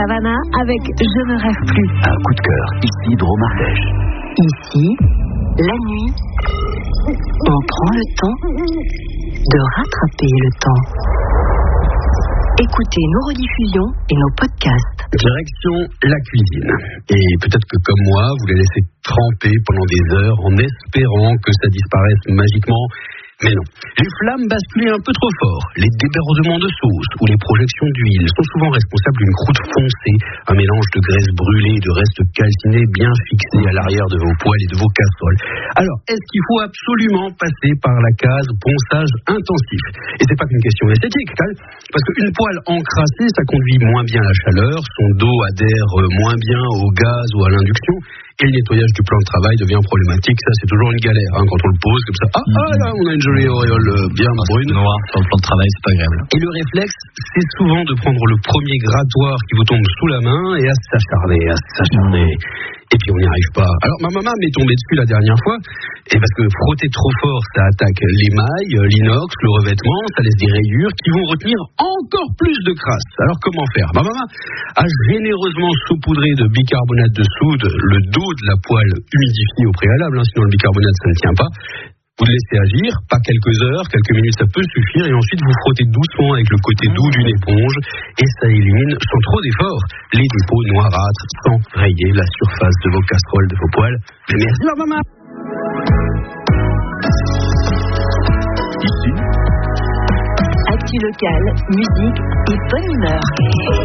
Savannah avec Je ne rêve plus. Un coup de cœur, ici Drôme Ardèche. Ici, la nuit, on prend le temps de rattraper le temps. Écoutez nos rediffusions et nos podcasts. Direction la cuisine. Et peut-être que comme moi, vous les laissez tremper pendant des heures en espérant que ça disparaisse magiquement. Mais non. Les flammes basculent un peu trop fort. Les débordements de sauce ou les projections d'huile sont souvent responsables d'une croûte foncée, un mélange de graisse brûlée et de restes calcinés bien fixés à l'arrière de vos poêles et de vos casseroles. Alors, est-ce qu'il faut absolument passer par la case ponçage intensif? Et c'est pas qu'une question esthétique, parce qu'une poêle encrassée, ça conduit moins bien la chaleur, son dos adhère moins bien au gaz ou à l'induction, et le nettoyage du plan de travail devient problématique. Ça, c'est toujours une galère, quand on le pose comme ça. Là, on a une jolie auréole bien brune. Noir sur le plan de travail, c'est pas agréable. Et le réflexe, c'est souvent de prendre le premier grattoir qui vous tombe sous la main et à s'acharner. Et puis on n'y arrive pas. Alors ma maman m'est tombée dessus la dernière fois, et parce que frotter trop fort, ça attaque l'émail, l'inox, le revêtement, ça laisse des rayures qui vont retenir encore plus de crasse. Alors comment faire? Ma maman a généreusement saupoudré de bicarbonate de soude le dos de la poêle humidifiée au préalable, sinon le bicarbonate ça ne tient pas. Vous le laissez agir, pas quelques heures, quelques minutes, ça peut suffire, et ensuite vous frottez doucement avec le côté doux d'une éponge, et ça élimine, sans trop d'efforts, les dépôts noirâtres, sans rayer la surface de vos casseroles, de vos poêles. Merci la maman. Ici, actu locale, musique et bonne humeur.